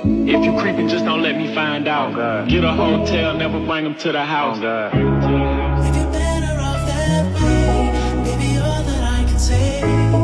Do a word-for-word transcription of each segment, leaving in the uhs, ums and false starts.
If you creeping, just don't let me find out. Oh, God. Get a hotel, never bring them to the house. Oh, God. If you're better off that way, maybe all that I can say.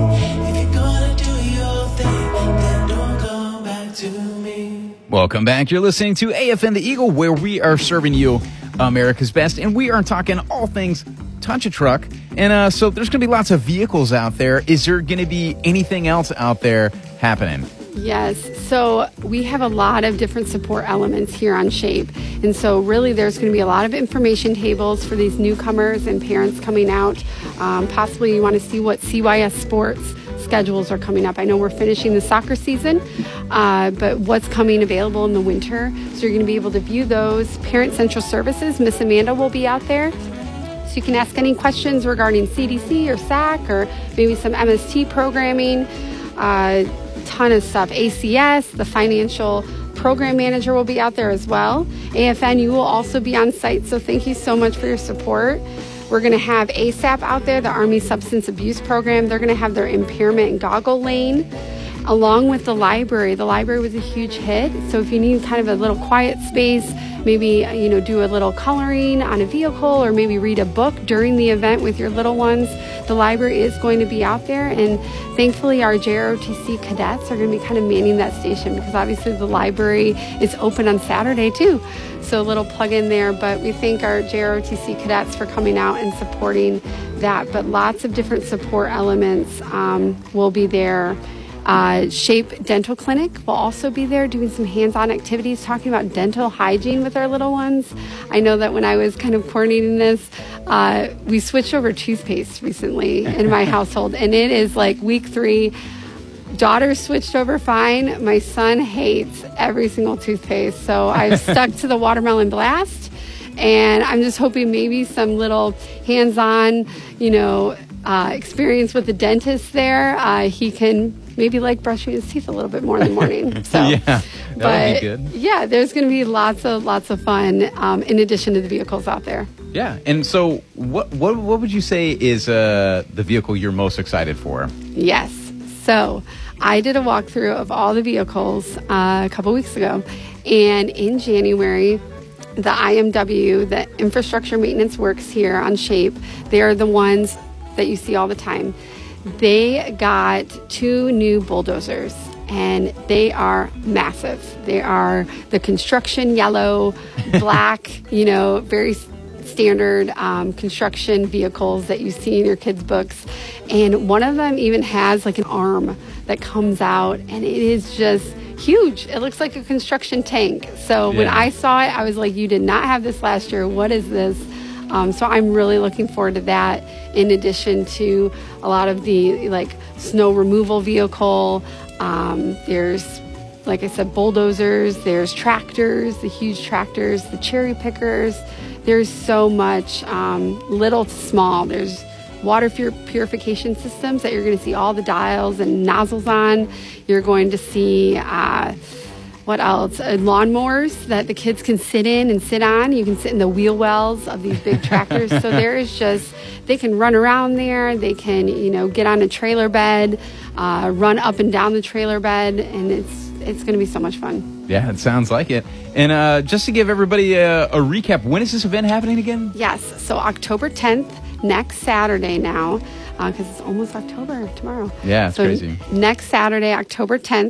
If you're gonna do your thing, then don't come back to me. Welcome back. You're listening to A F N The Eagle, where we are serving you America's best, and we are talking all things Touch a Truck. And uh, so there's going to be lots of vehicles out there. Is there going to be anything else out there happening? Yes. So we have a lot of different support elements here on SHAPE. And so really there's going to be a lot of information tables for these newcomers and parents coming out. Um, possibly you want to see what C Y S sports schedules are coming up. I know we're finishing the soccer season, uh, but what's coming available in the winter. So you're going to be able to view those. Parent Central Services, Miss Amanda will be out there. So you can ask any questions regarding C D C or S A C or maybe some M S T programming. Uh, ton of stuff. A C S, the financial program manager, will be out there as well. A F N, you will also be on site, so thank you so much for your support. We're going to have ASAP out there, the Army Substance Abuse Program. They're going to have their impairment and goggle lane, along with the library. The library was a huge hit, so if you need kind of a little quiet space, maybe, you know, do a little coloring on a vehicle or maybe read a book during the event with your little ones, the library is going to be out there. And thankfully our J R O T C cadets are going to be kind of manning that station, because obviously the library is open on Saturday too. So a little plug in there, but we thank our J R O T C cadets for coming out and supporting that. But lots of different support elements um, will be there. Uh, SHAPE Dental Clinic will also be there doing some hands-on activities, talking about dental hygiene with our little ones. I know that when I was kind of coordinating this, uh, we switched over toothpaste recently in my household, and it is like week three. Daughter switched over fine. My son hates every single toothpaste, so I've stuck to the Watermelon Blast, and I'm just hoping maybe some little hands-on, you know, uh, experience with the dentist there. Uh, he can maybe like brushing his teeth a little bit more in the morning. So, yeah, that but would be good. Yeah, there's going to be lots of lots of fun um, in addition to the vehicles out there. Yeah, and so what what what would you say is uh, the vehicle you're most excited for? Yes, so I did a walkthrough of all the vehicles uh, a couple weeks ago, and in January, the I M W, the Infrastructure Maintenance Works here on SHAPE, they are the ones that you see all the time. They got two new bulldozers, and they are massive. They are the construction yellow, black, you know, very standard um, construction vehicles that you see in your kids' books. And one of them even has like an arm that comes out, and it is just huge. It looks like a construction tank. So yeah. When I saw it, I was like, you did not have this last year. What is this? Um, so I'm really looking forward to that, in addition to a lot of the like snow removal vehicle. Um, there's, like I said, bulldozers, there's tractors, the huge tractors, the cherry pickers. There's so much, um, little to small. There's water pur- purification systems that you're going to see all the dials and nozzles on. You're going to see... Uh, What else? Uh, lawnmowers that the kids can sit in and sit on. You can sit in the wheel wells of these big tractors. So there is just, they can run around there. They can, you know, get on a trailer bed, uh, run up and down the trailer bed, and it's it's going to be so much fun. Yeah, it sounds like it. And uh, just to give everybody a, a recap, when is this event happening again? Yes, so October tenth, next Saturday now, because uh, it's almost October tomorrow. Yeah, it's so crazy. Next Saturday, October tenth.